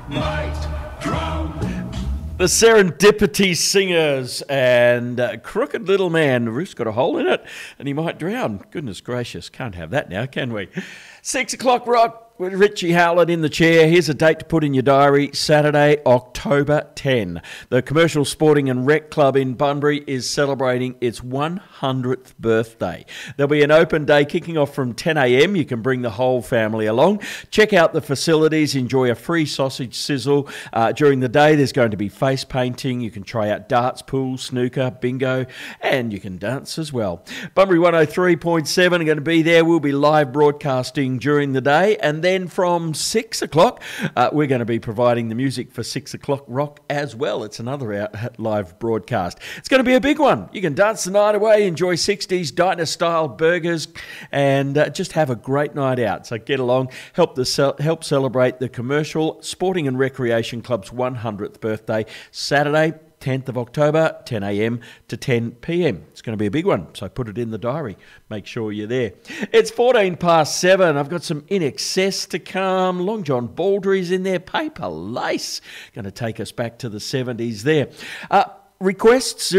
might drown. The Serendipity Singers and Crooked Little Man. The roof's got a hole in it and he might drown. Goodness gracious, can't have that now, can we? 6 o'clock rock with Richie Howlett in the chair. Here's a date to put in your diary, Saturday, October 10. The Commercial Sporting and Rec Club in Bunbury is celebrating its 100th birthday. There'll be an open day kicking off from 10 a.m. You can bring the whole family along. Check out the facilities, enjoy a free sausage sizzle. During the day, there's going to be face painting. You can try out darts, pool, snooker, bingo, and you can dance as well. Bunbury 103.7 are going to be there. We'll be live broadcasting during the day, and then from 6 o'clock, we're going to be providing the music for 6 o'clock rock as well. It's another live broadcast. It's going to be a big one. You can dance the night away, enjoy 60s diner-style burgers, and just have a great night out. So get along, help celebrate the Commercial Sporting and Recreation Club's 100th birthday, Saturday, 10th of October, 10 a.m. to 10 p.m. It's going to be a big one, so put it in the diary. Make sure you're there. It's 7:14. I've got some In Excess to come. Long John Baldry's in there. Paper Lace. Going to take us back to the 70s there. Requests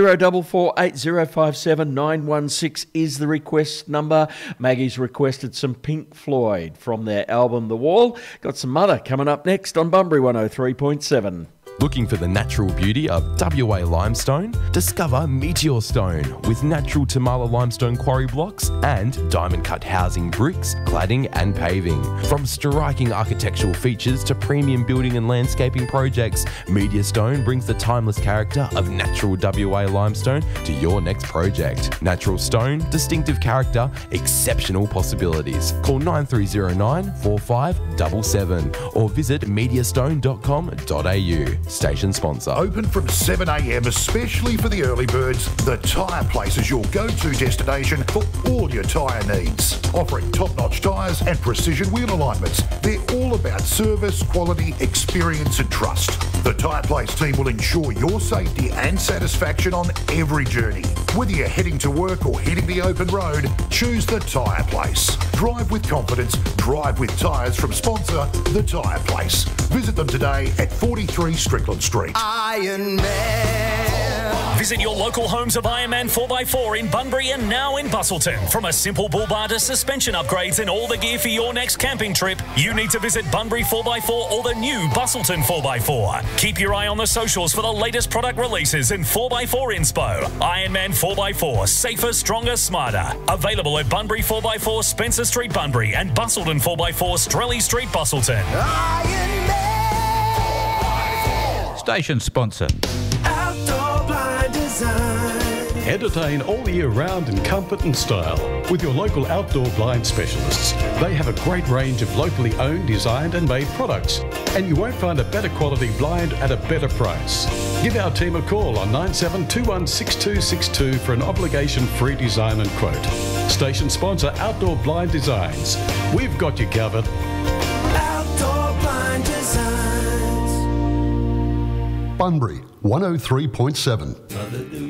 0448057916 is the request number. Maggie's requested some Pink Floyd from their album The Wall. Got some Mother coming up next on Bunbury 103.7. Looking for the natural beauty of WA limestone? Discover Meteor Stone with natural Tamala limestone quarry blocks and diamond cut housing bricks, cladding and paving. From striking architectural features to premium building and landscaping projects, Meteor Stone brings the timeless character of natural WA limestone to your next project. Natural stone, distinctive character, exceptional possibilities. Call 9309 4577 or visit meteorstone.com.au. Station sponsor. Open from 7 a.m, especially for the early birds. The Tyre Place is your go-to destination for all your tyre needs. Offering top-notch tyres and precision wheel alignments. They're all about service, quality, experience and trust. The Tyre Place team will ensure your safety and satisfaction on every journey. Whether you're heading to work or hitting the open road, choose the Tyre Place. Drive with confidence, drive with tyres from sponsor The Tyre Place. Visit them today at 43 Strickland Street. Iron Man. Visit your local homes of Ironman 4x4 in Bunbury and now in Busselton. From a simple bull bar to suspension upgrades and all the gear for your next camping trip, you need to visit Bunbury 4x4 or the new Busselton 4x4. Keep your eye on the socials for the latest product releases and 4x4 inspo. Ironman 4x4, safer, stronger, smarter. Available at Bunbury 4x4 Spencer Street, Bunbury and Busselton 4x4 Strelly Street, Busselton. Iron Man. Station sponsor. Outdoor Blind Design. Entertain all year round in comfort and style with your local outdoor blind specialists. They have a great range of locally owned, designed and made products, and you won't find a better quality blind at a better price. Give our team a call on 97216262 for an obligation-free design and quote. Station sponsor Outdoor Blind Designs. We've got you covered. Outdoor Blind Designs. Bunbury 103.7.